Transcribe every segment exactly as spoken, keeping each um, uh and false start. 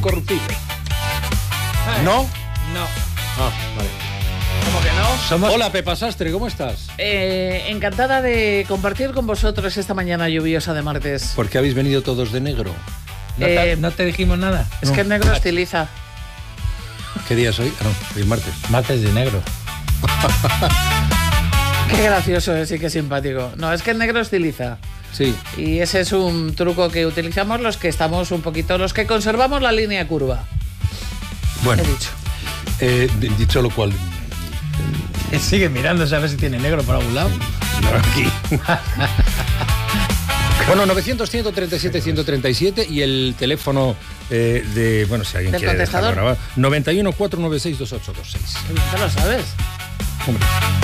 incorruptible. ¿No? No. Ah, vale. ¿Cómo que no? Somos... Hola, Pepa Sastre, ¿cómo estás? Eh, encantada de compartir con vosotros esta mañana lluviosa de martes. ¿Por qué habéis venido todos de negro? ¿No, te, Eh, ¿no te dijimos nada? Es No. que el negro estiliza. ¿Qué día es hoy? Ah, no, hoy es martes. Martes de negro. Qué gracioso es y qué simpático. No, es que el negro estiliza. Sí. Y ese es un truco que utilizamos los que estamos un poquito, los que conservamos la línea curva. Bueno, He dicho. eh, dicho lo cual... Sigue mirándose a ver si tiene negro por algún lado. Aquí. Bueno, novecientos, ciento treinta y siete, ciento treinta y siete y el teléfono eh, de... Bueno, si alguien ¿Del quiere dejarlo contestador? grabar. noventa y uno, cuatrocientos noventa y seis, veintiocho veintiséis. ¿Te lo sabes? Hombre.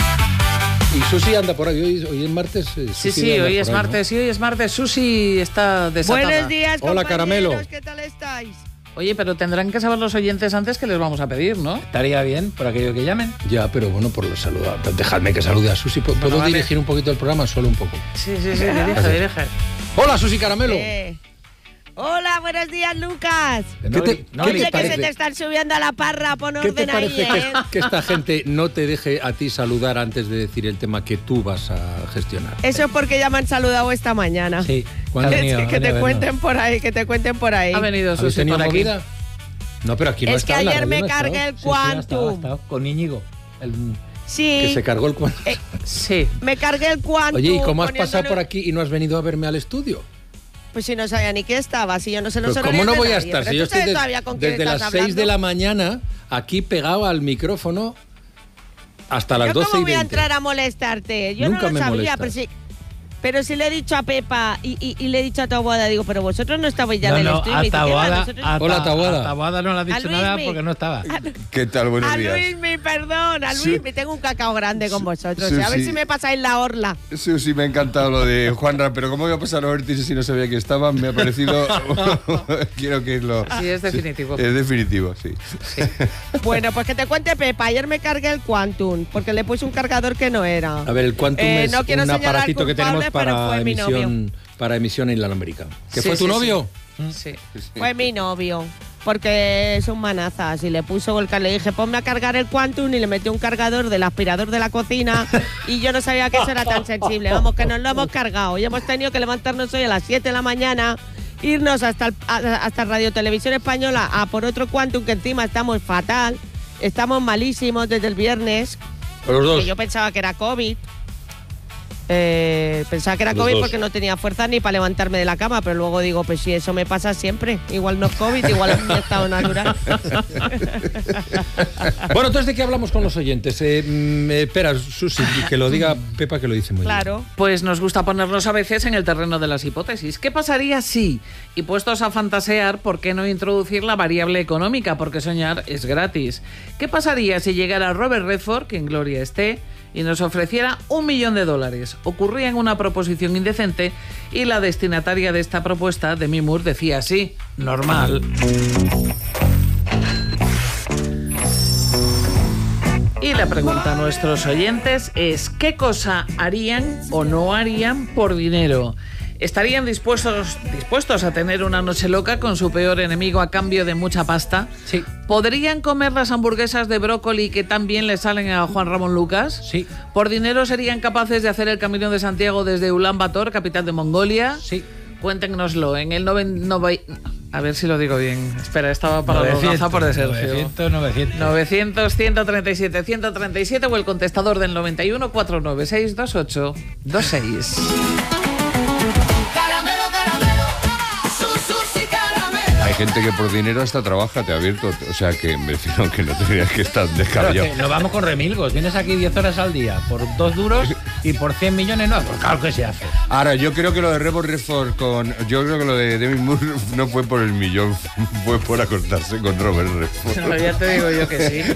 Y Susi anda por ahí. Hoy, hoy es martes. eh, Sí, Susi sí, anda hoy por es ahí, ¿no? martes, sí, hoy es martes. Susi está desatada. Buenos días, Hola, compañeros. Caramelo. ¿Qué tal estáis? Oye, pero tendrán que saber los oyentes antes que les vamos a pedir, ¿no? Estaría bien por aquello que llamen. Ya, pero bueno, por los saludos. Dejadme que salude a Susi. ¿Puedo Bueno, vale. dirigir un poquito el programa? Solo un poco. Sí, sí, sí, dirige, Gracias. dirige. Hola, Susi Caramelo. Eh. Hola, buenos días, Lucas. ¿Qué te, no, qué Oye, te que parece, se te están subiendo a la parra, pon ¿qué orden te parece ahí, que, ¿eh? que esta gente no te deje a ti saludar antes de decir el tema que tú vas a gestionar? Eso es porque ya me han saludado esta mañana. Sí. ¿Cuándo? ha Es venido, que, ha que venido te a cuenten vernos. por ahí, que te cuenten por ahí. Ha venido ¿Habéis Susi tenido por aquí. movida? No, pero aquí no Es está. que en la ayer radio me no ha estado. cargué el Sí, sí, ha estado, ha Quantum. estado. Con Íñigo. El... Sí, Que se cargó el cuento. eh, Sí. me cargué el Quantum. Oye, ¿y cómo has poniéndole- pasado por aquí y no has venido a verme al estudio? Pues si no sabía ni qué estaba, si yo no sé los Pero horarios ¿cómo no de voy a nadie, estar? pero Si tú yo estoy sabes des- todavía con quién desde estás las seis de hablando. la mañana aquí pegado al micrófono hasta las ¿Yo doce cómo y voy a veinte. entrar a molestarte? Yo Nunca no lo me sabía, molestas. pero sí. Pero si le he dicho a Pepa y, y, y le he dicho a Taboada, digo, pero vosotros no estabais ya No, en el no, estudio. a Me dice, ¿qué va? Taboada, Nosotros- a, Hola, Ta- Taboada. a Taboada no le has A dicho Luismi. nada porque no estaba. ¿Qué tal? Buenos A días. Luismi, perdón, a Sí. Luismi, tengo un cacao grande con vosotros. Sí, y a ver sí. si me pasáis la orla. Sí, sí, me ha encantado lo de Juanra, pero ¿cómo iba a pasar a verte si no sabía que estaban? Me ha parecido... Quiero que lo... Sí, es definitivo. Es definitivo, sí. Bueno, pues que te cuente Pepa, ayer me cargué el Quantum, porque le puse un cargador que no era. A ver, el Quantum Eh, es no quiero un señalar aparatito que tenemos culpables, pero para fue mi emisión, para emisión inalámbrica. ¿Que Sí, fue tu sí, novio? Sí. Fue mi novio, porque es un manazas y le puso el car- le dije, ponme a cargar el Quantum y le metí un cargador del aspirador de la cocina y yo no sabía que eso era tan sensible. Vamos, que nos lo hemos cargado y hemos tenido que levantarnos hoy a las siete de la mañana, irnos hasta, el- a- hasta Radio Televisión Española a por otro Quantum, que encima estamos fatal, estamos malísimos desde el viernes, Los dos. que yo pensaba que era COVID. Eh, pensaba que era Los COVID dos. porque no tenía fuerza ni para levantarme de la cama, pero luego digo, pues si eso me pasa siempre, igual no es COVID, igual es mi estado natural. Bueno, entonces, ¿de qué hablamos con los oyentes? Eh, mm, eh, espera, Susi, que lo diga Pepa, que lo dice muy bien. Claro. Pues nos gusta ponernos a veces en el terreno de las hipótesis. ¿Qué pasaría si, y puestos a fantasear, por qué no introducir la variable económica? Porque soñar es gratis. ¿Qué pasaría si llegara Robert Redford, que en gloria esté, y nos ofreciera un millón de dólares? Ocurría en una proposición indecente y la destinataria de esta propuesta, Demi Moore, decía así: normal. Y la pregunta a nuestros oyentes es: ¿qué cosa harían o no harían por dinero? ¿Estarían dispuestos, dispuestos a tener una noche loca con su peor enemigo a cambio de mucha pasta? Sí. ¿Podrían comer las hamburguesas de brócoli que tan bien le salen a Juan Ramón Lucas? Sí. ¿Por dinero serían capaces de hacer el Camino de Santiago desde Ulan Bator, capital de Mongolia? Sí. Cuéntenoslo en el noven, nove- a ver si lo digo bien. Espera, estaba para los gafapos de Sergio. novecientos, novecientos. novecientos, ciento treinta y siete, ciento treinta y siete o el contestador del noventa y uno, cuatrocientos noventa y seis, veintiocho veintiséis. Hay gente que por dinero hasta trabaja, te ha abierto. O sea que, me refiero que no tendrías que estar Claro, descabellado. que nos vamos con remilgos. Vienes aquí diez horas al día por dos duros y por cien millones no. Pues claro que se hace. Ahora, yo creo que lo de Robert Redford con... Yo creo que lo de Demi Moore no fue por el millón, fue por acostarse con Robert Redford. No, ya te digo yo que sí.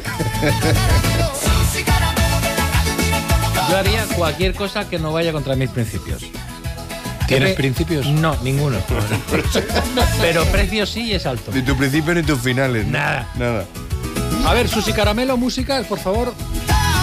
Yo haría cualquier cosa que no vaya contra mis principios. ¿Tienes Pepe- principios? No, ninguno. Pero precio sí y es alto. Ni tu principio ni tus finales. ¿no? Nada. Nada. A ver, Susi Caramelo, música, por favor.